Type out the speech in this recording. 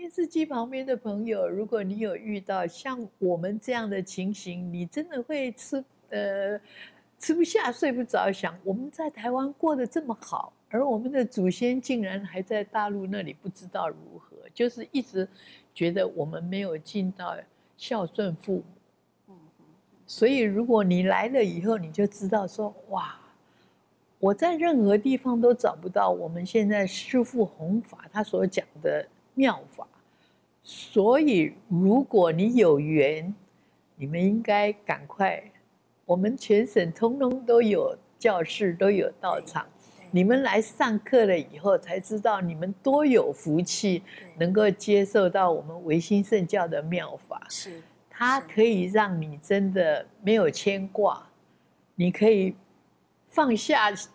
电视机旁边的朋友，如果你有遇到像我们这样的情形，你真的会吃不下、睡不着，想我们在台湾过得这么好，而我们的祖先竟然还在大陆那里不知道如何，就是一直觉得我们没有尽到孝顺父母。所以如果你来了以后，你就知道说，哇，我在任何地方都找不到我们现在师父弘法他所讲的妙法。所以，如果你有缘，你们应该赶快。我们全省通通都有教室，都有道场。你们来上课了以后，才知道你们多有福气，能够接受到我们唯心圣教的妙法。 是， 它可以让你真的没有牵挂，你可以放下